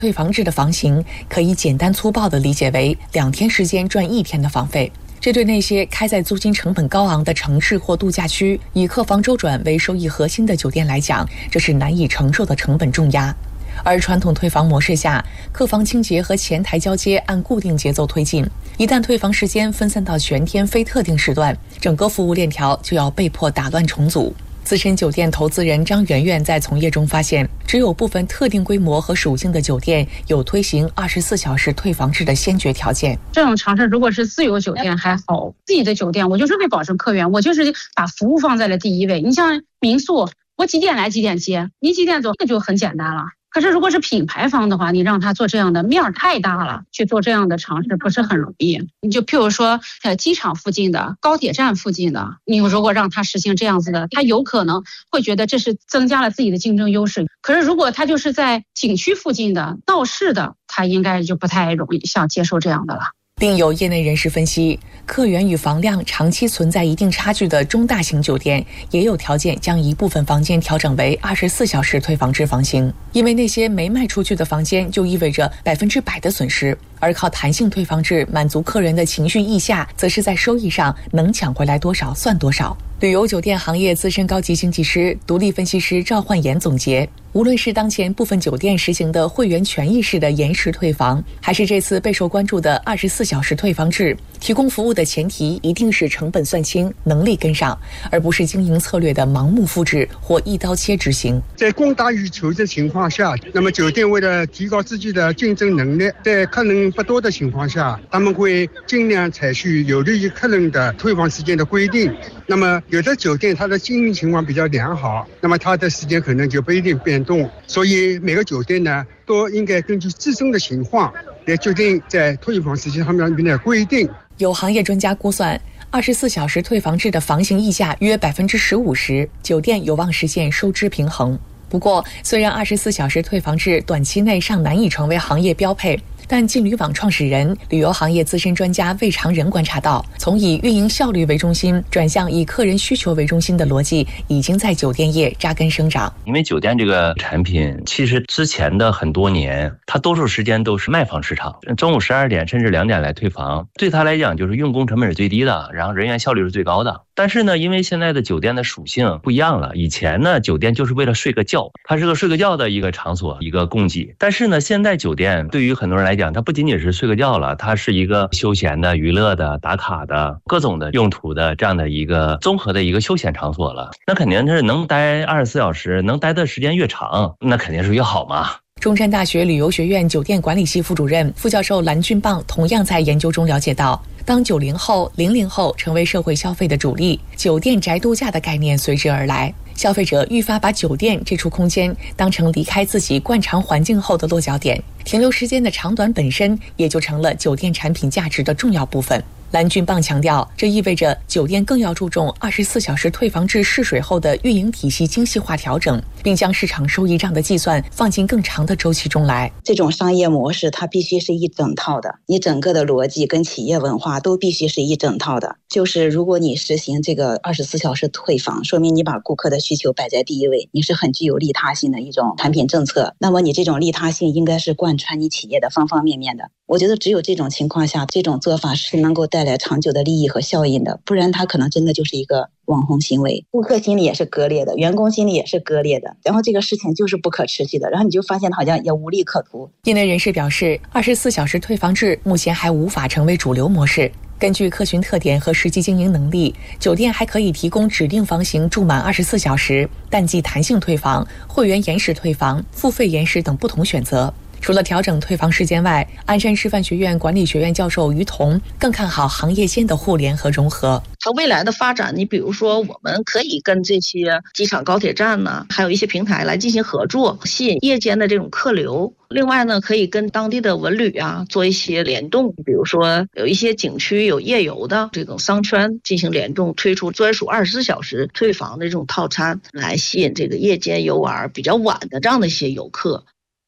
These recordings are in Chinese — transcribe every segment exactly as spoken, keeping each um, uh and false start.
退房制的房型可以简单粗暴地理解为两天时间赚一天的房费。这对那些开在租金成本高昂的城市或度假区，以客房周转为收益核心的酒店来讲，这是难以承受的成本重压。而传统退房模式下，客房清洁和前台交接按固定节奏推进，一旦退房时间分散到全天非特定时段，整个服务链条就要被迫打乱重组。资深酒店投资人张媛媛在从业中发现，只有部分特定规模和属性的酒店有推行二十四小时退房制的先决条件。 这种尝试如果是自由酒店还好，自己的酒店我就是为保证客源，我就是把服务放在了第一位。你像民宿，我几点来几点接，你几点走，那就很简单了。可是如果是品牌方的话，你让他做这样的面儿太大了，去做这样的尝试不是很容易。你就譬如说呃机场附近的、高铁站附近的，你如果让他实行这样子的，他有可能会觉得这是增加了自己的竞争优势。可是如果他就是在景区附近的、闹市的，他应该就不太容易想接受这样的了。 另有业内人士分析，客源与房量长期存在一定差距的中大型酒店，也有条件将一部分房间调整为二十四小时退房制房型，因为那些没卖出去的房间就意味着百分之百的损失，而靠弹性退房制满足客人的情绪溢价，则是在收益上能抢回来多少算多少。旅游酒店行业资深高级经济师、独立分析师赵焕岩总结，无论是当前部分酒店实行的会员权益式的延时退房，还是这次备受关注的二十四小时退房制，提供服务的前提一定是成本算清、能力跟上，而不是经营策略的盲目复制或一刀切执行。 在供大于求的情况下，那么酒店为了提高自己的竞争能力，在客人不多的情况下，他们会尽量采取有利于客人的退房时间的规定。那么有的酒店它的经营情况比较良好，那么它的时间可能就不一定变动，所以每个酒店呢都应该根据自身的情况来决定在退房时间上面的规定。 有行业专家估算，二十四小时退房制的房型溢价约百分之十五时，酒店有望实现收支平衡。不过，虽然二十四小时退房制短期内尚难以成为行业标配，但劲旅网创始人、旅游行业资深专家魏长仁观察到，从以运营效率为中心转向以客人需求为中心的逻辑，已经在酒店业扎根生长。 因为酒店这个产品，其实之前的很多年，它多数时间都是卖房市场，中午十二点甚至两点来退房，对他来讲就是用工成本是最低的，然后人员效率是最高的。但是呢，因为现在的酒店的属性不一样了，以前呢，酒店就是为了睡个觉，它是个睡个觉的一个场所，一个供给。但是呢，现在酒店对于很多人来讲，它不仅仅是睡个觉了，它是一个休闲的、娱乐的、打卡的、各种的用途的这样的一个综合的一个休闲场所了。那肯定是能待二十四小时，能待的时间越长，那肯定是越好嘛。 中山大学旅游学院酒店管理系副主任、副教授蓝俊棒同样在研究中了解到，当九零后、零零后成为社会消费的主力，酒店宅度假的概念随之而来。消费者愈发把酒店这处空间当成离开自己惯常环境后的落脚点，停留时间的长短本身也就成了酒店产品价值的重要部分。蓝俊棒强调，这意味着酒店更要注重二十四小时退房制试水后的运营体系精细化调整，并将市场收益账的计算放进更长的周期中来。 这种商业模式它必须是一整套的，你整个的逻辑跟企业文化都必须是一整套的。就是如果你实行这个二十四小时退房，说明你把顾客的需求摆在第一位，你是很具有利他性的一种产品政策。那么你这种利他性应该是贯穿你企业的方方面面的。我觉得只有这种情况下，这种做法是能够带来长久的利益和效应的，不然它可能真的就是一个网红行为，顾客心里也是割裂的，员工心里也是割裂的，然后这个事情就是不可持续的，然后你就发现好像也无利可图。 业内人士表示，二十四小时退房制目前还无法成为主流模式。根据客群特点和实际经营能力，酒店还可以提供指定房型住满二十四小时、淡季弹性退房、会员延时退房、付费延时等不同选择。除了调整退房时间外，鞍山师范学院管理学院教授于彤更看好行业间的互联和融合。 它未来的发展，你比如说我们可以跟这些机场高铁站呢，还有一些平台来进行合作，吸引夜间的这种客流。另外呢，可以跟当地的文旅啊做一些联动，比如说有一些景区有夜游的这种商圈进行联动，推出专属二十四小时退房的这种套餐，来吸引这个夜间游玩比较晚的这样的一些游客。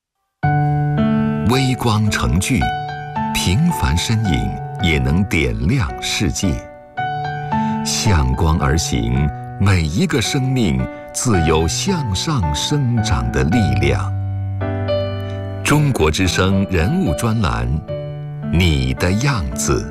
微光成炬，平凡身影也能点亮世界。向光而行，每一个生命自有向上生长的力量。 中国之声人物专栏，你的样子。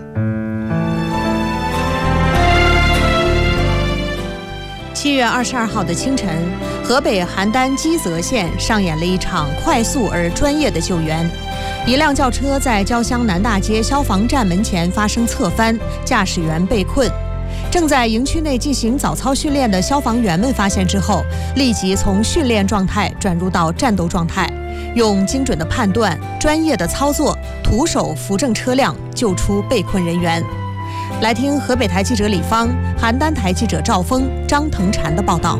七月二十二号的清晨，河北邯郸基泽县上演了一场快速而专业的救援。一辆轿车在椒乡南大街消防站门前发生侧翻，驾驶员被困。正在营区内进行早操训练的消防员们发现之后，立即从训练状态转入到战斗状态，用精准的判断、专业的操作，徒手扶正车辆，救出被困人员。来听河北台记者李芳、邯郸台记者赵峰、张腾禅的报道。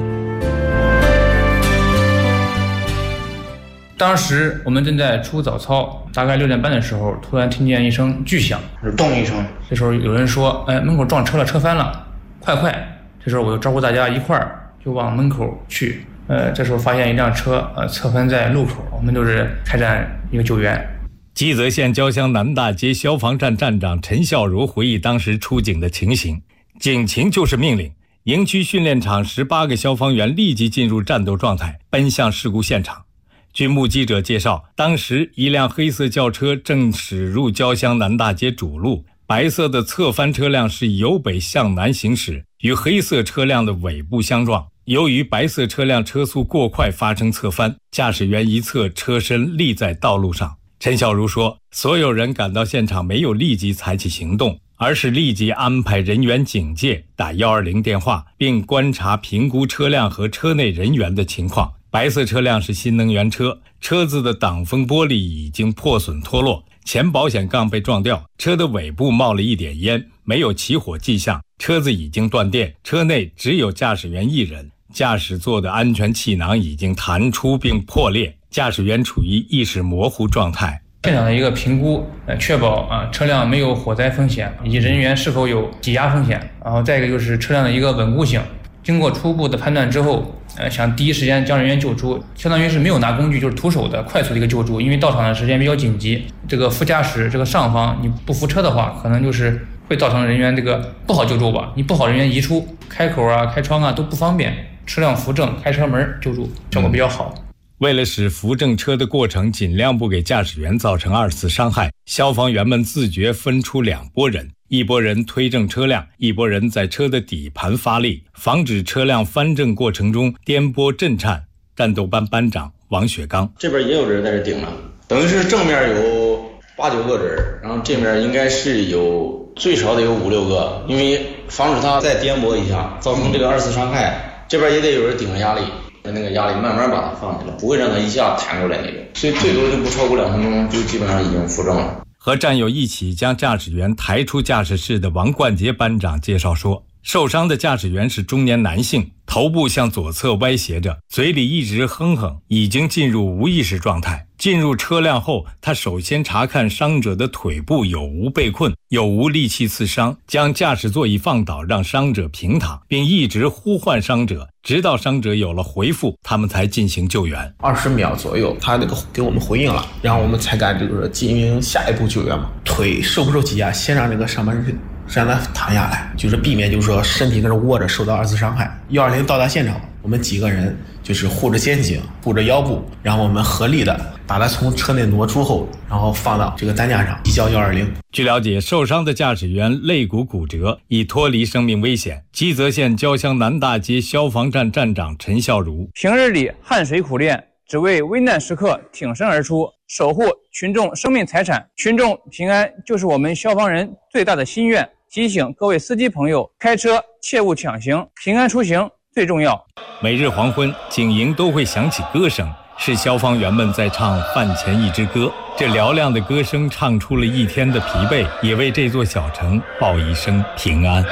当时我们正在出早操，大概六点半的时候，突然听见一声巨响，咚一声。这时候有人说：“哎，门口撞车了，车翻了，快快！”这时候我就招呼大家一块儿就往门口去。呃，这时候发现一辆车呃侧翻在路口，我们就是开展一个救援。 基泽县椒乡南大街消防站站长陈孝如回忆当时出警的情形：警情就是命令，营区训练场十八个消防员立即进入战斗状态，奔向事故现场。据目击者介绍，当时一辆黑色轿车正驶入椒乡南大街主路，白色的侧翻车辆是由北向南行驶，与黑色车辆的尾部相撞。由于白色车辆车速过快发生侧翻，驾驶员一侧车身立在道路上。陈孝如说，所有人赶到现场没有立即采取行动，而是立即安排人员警戒，打一二零电话，并观察评估车辆和车内人员的情况。白色车辆是新能源车，车子的挡风玻璃已经破损脱落，前保险杠被撞掉，车的尾部冒了一点烟，没有起火迹象，车子已经断电，车内只有驾驶员一人，驾驶座的安全气囊已经弹出并破裂，驾驶员处于意识模糊状态。 现场的一个评估，呃，确保啊车辆没有火灾风险，以及人员是否有挤压风险。然后再一个就是车辆的一个稳固性。经过初步的判断之后，呃，想第一时间将人员救出，相当于是没有拿工具，就是徒手的快速的一个救助。因为到场的时间比较紧急，这个副驾驶这个上方你不扶车的话，可能就是会造成人员这个不好救助吧。你不好人员移出，开口啊、开窗啊都不方便，车辆扶正、开车门救助效果比较好。 嗯为了使扶正车的过程尽量不给驾驶员造成二次伤害，消防员们自觉分出两拨人，一拨人推正车辆，一拨人在车的底盘发力，防止车辆翻正过程中颠簸震颤。战斗班班长王雪刚： 这边也有人在这顶了，等于是正面有八九个人，然后这面应该是有最少得有五六个，因为防止它再颠簸一下，造成这个二次伤害，这边也得有人顶着压力。那个压力慢慢把它放下了，不会让它一下弹过来那种，所以最多就不超过两分钟就基本上已经扶正了。 和战友一起将驾驶员抬出驾驶室的王冠杰班长介绍说，受伤的驾驶员是中年男性，头部向左侧歪斜着，嘴里一直哼哼，已经进入无意识状态。进入车辆后，他首先查看伤者的腿部有无被困，有无利器刺伤，将驾驶座椅放倒，让伤者平躺，并一直呼唤伤者，直到伤者有了回复，他们才进行救援。 二十秒左右，他那个给我们回应了，然后我们才敢就是进行下一步救援嘛。腿受不受挤压，先让那个上半身让他躺下来，就是避免就是说身体跟着窝着受到二次伤害。一二零到达现场，我们几个人就是护着肩颈，护着腰部，然后我们合力的把他从车内挪出后，然后放到这个担架上移交一二零。 据了解，受伤的驾驶员肋骨骨折，已脱离生命危险。基泽县椒乡南大街消防站站长陈孝如： 平日里汗水苦练，只为危难时刻挺身而出，守护群众生命财产，群众平安就是我们消防人最大的心愿。提醒各位司机朋友，开车切勿抢行，平安出行最重要。 每日黄昏，警营都会响起歌声，是消防员们在唱饭前一支歌。这嘹亮的歌声唱出了一天的疲惫，也为这座小城报一声平安。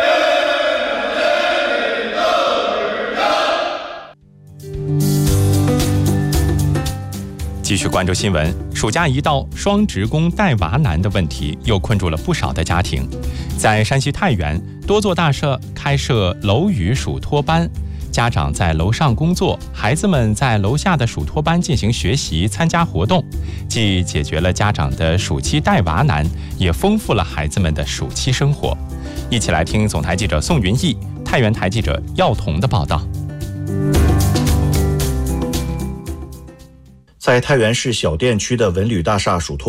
继续关注新闻，暑假一到，双职工带娃难的问题又困住了不少的家庭。在山西太原，多座大社开设楼宇属托班，家长在楼上工作，孩子们在楼下的属托班进行学习、参加活动，既解决了家长的暑期带娃难，也丰富了孩子们的暑期生活。一起来听总台记者宋云逸、太原台记者耀彤的报道。 在太原市小店区的文旅大厦属托